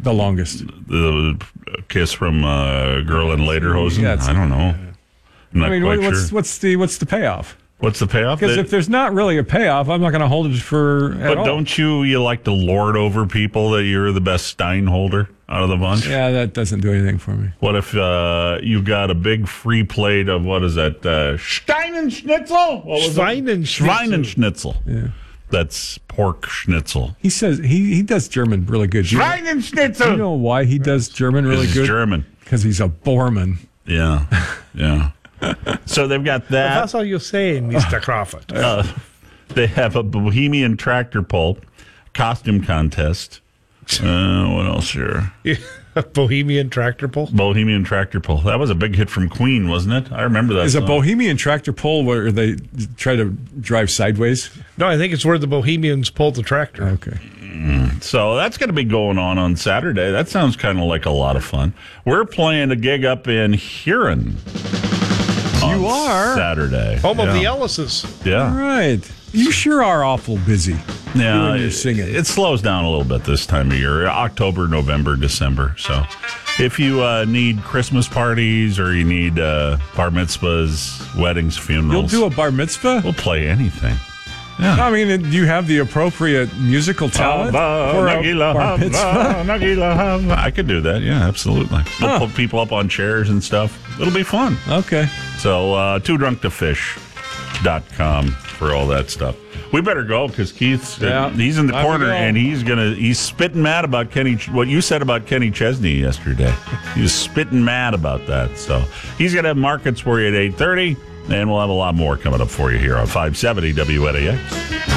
the longest? The kiss from Girl in Lederhosen? Yeah, I don't know. I'm not quite sure. what's the payoff? What's the payoff? Because if there's not really a payoff, I'm not going to hold it for at all. But don't you like to lord over people that you're the best Stein holder out of the bunch? Yeah, that doesn't do anything for me. What if you got a big free plate of, what is that, Steinenschnitzel? What was Schweinenschnitzel. Yeah. That's pork schnitzel. He says he does German really good. Schweinenschnitzel! Do you know why he does German really good? He's German. Because he's a Borman. Yeah, yeah. So they've got that. That's all you're saying, Mr. Crawford. They have a Bohemian tractor pull costume contest. What else here? Bohemian tractor pull? Bohemian tractor pull. That was a big hit from Queen, wasn't it? I remember that. Is song. a Bohemian tractor pull where they try to drive sideways? No, I think it's where the Bohemians pull the tractor. Okay. So that's going to be going on Saturday. That sounds kind of like a lot of fun. We're playing a gig up in Huron. You are? Saturday. Home of the Ellises. Yeah. All right. You sure are awful busy. Yeah, when you're singing. It slows down a little bit this time of year, October, November, December. So if you need Christmas parties or you need bar mitzvahs, weddings, funerals. You'll do a bar mitzvah? We'll play anything. Yeah. I mean, do you have the appropriate musical talent for a bar mitzvah? I could do that, yeah, absolutely. We'll put people up on chairs and stuff. It'll be fun. Okay. So, toodrunktofish.com for all that stuff. We better go because Keith's he's in the corner and he's spitting mad about what you said about Kenny Chesney yesterday. He's spitting mad about that. So he's going to have markets for you at 8:30, and we'll have a lot more coming up for you here on 570 WNAX.